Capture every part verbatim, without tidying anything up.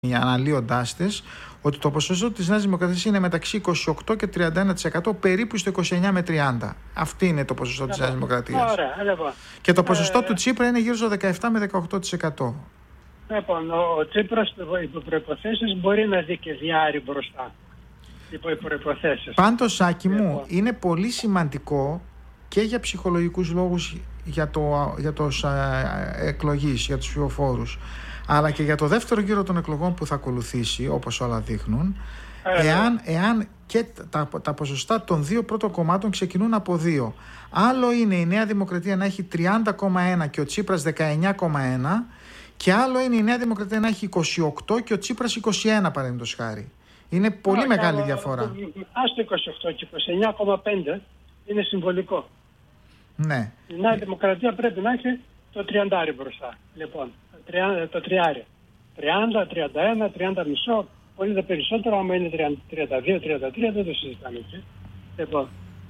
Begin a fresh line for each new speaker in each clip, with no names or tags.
αναλύοντάς τις, ότι το ποσοστό της Νέας Δημοκρατίας είναι μεταξύ είκοσι οκτώ και τριάντα ένα τοις εκατό, περίπου στο είκοσι εννιά με τριάντα. Αυτή είναι το ποσοστό της Νέας Δημοκρατίας.
Ωραία, λοιπόν.
Και το ποσοστό
ε,
του Τσίπρα είναι γύρω στο δεκαεπτά με δεκαοκτώ τοις εκατό.
Λοιπόν, ο Τσίπρας υπό προϋποθέσεις μπορεί να δει και διάρρη μπροστά. Υπό προϋποθέσεις.
Πάντως, Σάκη μου,
λοιπόν.
είναι πολύ σημαντικό και για ψυχολογικούς λόγους για, το, για το ε, εκλογής, για τους ψηφοφόρους, αλλά και για το δεύτερο γύρο των εκλογών που θα ακολουθήσει, όπως όλα δείχνουν, ε, εάν, εάν και τα, τα ποσοστά των δύο πρώτων κομμάτων ξεκινούν από δύο. Άλλο είναι η Νέα Δημοκρατία να έχει τριάντα κόμμα ένα και ο Τσίπρας δεκαεννιά κόμμα ένα, και άλλο είναι η Νέα Δημοκρατία να έχει είκοσι οκτώ και ο Τσίπρας είκοσι ένα, παραδείγματος χάρη. Είναι πολύ Ά, μεγάλη άλλο, διαφορά.
Ας το είκοσι οκτώ και είκοσι εννιά κόμμα πέντε είναι συμβολικό.
Ναι.
Η Νέα Δημοκρατία πρέπει να έχει το τριάντα μπροστά. Λοιπόν, το τριάρι. τριάντα, τριάντα ένα, τριάντα μισό, πολύ δε περισσότερο. Άμα είναι τριάντα δύο, τριάντα τρία, δεν το συζητάμε εκεί. Λοιπόν,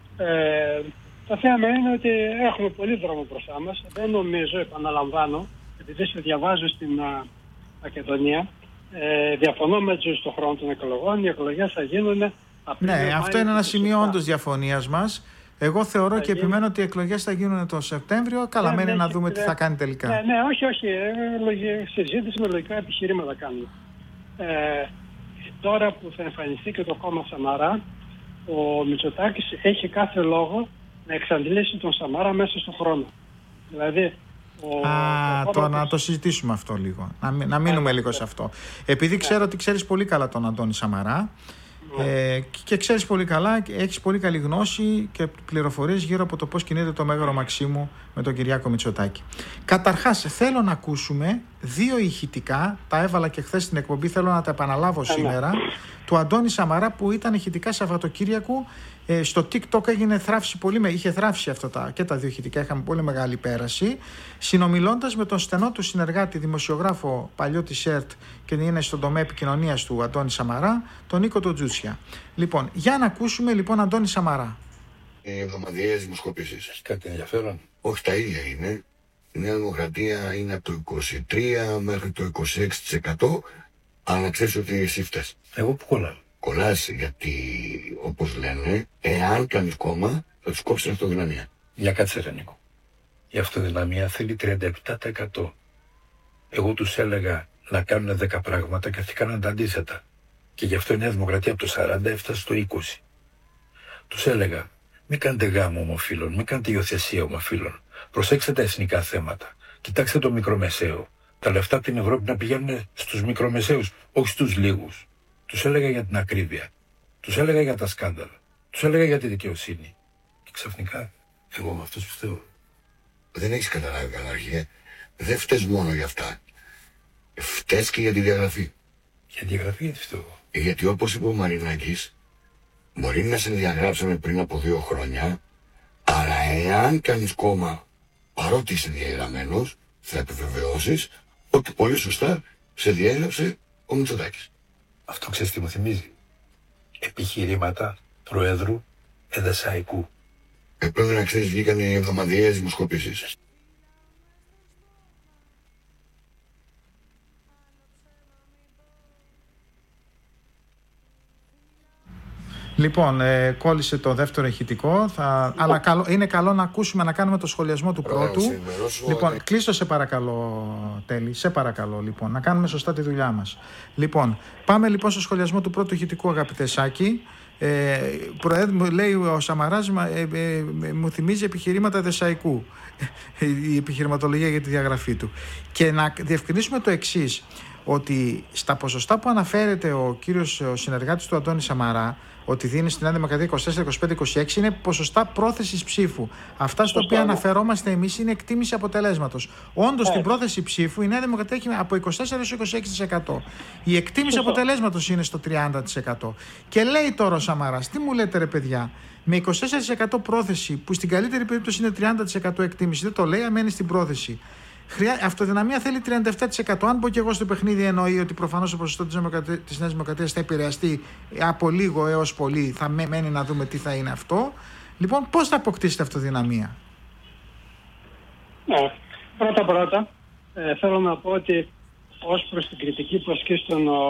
ε, το θέμα είναι ότι έχουμε πολύ δρόμο μπροστά μας. Δεν νομίζω, επαναλαμβάνω, επειδή σε διαβάζω στην α, Μακεδονία, ε, διαφωνώ με τους στον χρόνο των εκλογών. Οι εκλογές θα γίνουν.
Ναι, αυτό είναι ένα σημείο όντως διαφωνίας μας. Εγώ θεωρώ θα και γίνει... επιμένω ότι οι εκλογές θα γίνουν το Σεπτέμβριο. Καλά, ναι, μένει ναι, να δούμε ναι, τι θα κάνει τελικά.
Ναι, ναι, όχι, όχι. Ε, συζήτηση με λογικά επιχειρήματα κάνουμε. Ε, τώρα που θα εμφανιστεί και το κόμμα Σαμαρά, ο Μητσοτάκης έχει κάθε λόγο να εξαντλήσει τον Σαμαρά μέσα στον χρόνο. Δηλαδή, ο,
Α, το, το να το συζητήσουμε αυτό λίγο. Να, να μείνουμε yeah, λίγο yeah. σε αυτό. Επειδή ξέρω yeah. ότι ξέρεις πολύ καλά τον Αντώνη Σαμαρά. Ε, και ξέρεις πολύ καλά, έχεις πολύ καλή γνώση και πληροφορίες γύρω από το πώς κινείται το Μέγαρο Μαξίμου με τον Κυριάκο Μητσοτάκη. Καταρχάς, θέλω να ακούσουμε δύο ηχητικά, τα έβαλα και χθες στην εκπομπή, θέλω να τα επαναλάβω σήμερα, του Αντώνη Σαμαρά, που ήταν ηχητικά Σαββατοκύριακου. Ε, στο TikTok έγινε θράψη πολύ, είχε θράψει αυτά τα, και τα δύο ηχητικά, είχαμε πολύ μεγάλη πέραση, συνομιλώντας με τον στενό του συνεργάτη, δημοσιογράφο παλιό της ΕΡΤ και είναι στον τομέα επικοινωνίας του Αντώνη Σαμαρά, τον Νίκο τον Τζούτσια. Λοιπόν, για να ακούσουμε λοιπόν Αντώνη Σαμαρά.
Οι εβδομαδιαίες δημοσκοπήσεις.
Έχει κάτι ενδιαφέρον?
Όχι, τα ίδια είναι. Η Νέα Δημοκρατία είναι από το είκοσι τρία μέχρι το είκοσι έξι τοις εκατό, αλλά να ξέρεις ότι εσύ φταίς.
Εγώ που κολλάω.
Κολλάς γιατί, όπως λένε, εάν κάνεις κόμμα, θα τους κόψεις την αυτοδυναμία.
Για κάτσε ρε Νίκο. Η αυτοδυναμία θέλει τριάντα επτά τοις εκατό. Εγώ τους έλεγα να κάνουν δέκα πράγματα και αυτοί κάναν τα αντίθετα. Και γι' αυτό η Νέα Δημοκρατία από το σαράντα έφτασε στο είκοσι. Τους έλεγα, μην κάνετε γάμο ομοφύλων, μην κάνετε υιοθεσία ομοφύλων. Προσέξτε τα εθνικά θέματα. Κοιτάξτε το μικρομεσαίο. Τα λεφτά από την Ευρώπη να πηγαίνουν στους μικρομεσαίους, όχι στους λίγους. Τους έλεγα για την ακρίβεια. Τους έλεγα για τα σκάνδαλα. Τους έλεγα για τη δικαιοσύνη. Και ξαφνικά, εγώ με αυτούς πιστεύω.
Δεν έχεις καταλάβει καταρχήν. Δεν φταίς μόνο για αυτά. Φταίς και για τη διαγραφή.
Για τη διαγραφή γιατί φταίω?
Γιατί όπως είπε ο Μαρινάκης, μπορεί να σε διαγράψαμε πριν από δύο χρόνια, αλλά εάν κάνεις κόμμα παρότι είσαι διαγραμμένος, θα επιβεβαιώσεις ότι πολύ σωστά σε διέγραψε ο Μητσοτάκης.
Αυτό ξέρεις τι μου θυμίζει? Επιχειρήματα Προέδρου Εδεσσαϊκού.
Ε, πρέπει να ξέρεις, βγήκαν οι εβδομαδιαίες δημοσκοπήσεις.
Λοιπόν, ε, κόλλησε το δεύτερο ηχητικό. Θα... Αλλά καλό, είναι καλό να ακούσουμε, να κάνουμε το σχολιασμό του πρώτου. Λοιπόν, κλείστο σε παρακαλώ, Τέλη. Σε παρακαλώ, λοιπόν, να κάνουμε σωστά τη δουλειά μας. Λοιπόν, πάμε λοιπόν στο σχολιασμό του πρώτου ηχητικού, αγαπητέ Σάκη. Ε, προέδρου, λέει ο Σαμαράς, ε, ε, ε, μου θυμίζει επιχειρήματα Δεσσαϊκού. Η επιχειρηματολογία για τη διαγραφή του. Και να διευκρινίσουμε το εξής, ότι στα ποσοστά που αναφέρεται ο κύριος ο συνεργάτης του Αντώνη Σαμαρά, ότι δίνει στην Νέα Δημοκρατία είκοσι τέσσερα, είκοσι πέντε, είκοσι έξι, είναι ποσοστά πρόθεσης ψήφου. Αυτά στα οποία αναφερόμαστε εμείς είναι εκτίμηση αποτελέσματος. Όντως, στην πρόθεση ψήφου η Νέα Δημοκρατία έχει από είκοσι τέσσερα έως είκοσι έξι τοις εκατό. Η εκτίμηση αποτελέσματος είναι στο τριάντα τοις εκατό. Και λέει τώρα ο Σαμαράς, τι μου λέτε ρε παιδιά, με είκοσι τέσσερα τοις εκατό πρόθεση, που στην καλύτερη περίπτωση είναι τριάντα τοις εκατό εκτίμηση, δεν το λέει, αμένει στην πρόθεση. Χρειά... Αυτοδυναμία θέλει τριάντα επτά τοις εκατό. Αν πω και εγώ στο παιχνίδι, εννοεί ότι προφανώς το ποσοστό της, Δημοκρατία... της Νέας Δημοκρατίας θα επηρεαστεί από λίγο έως πολύ. Θα μένει να δούμε τι θα είναι αυτό. Λοιπόν, πώς θα αποκτήσετε αυτοδυναμία?
Ναι. Πρώτα-πρώτα, ε, θέλω να πω ότι ως προς την κριτική που ασκεί στον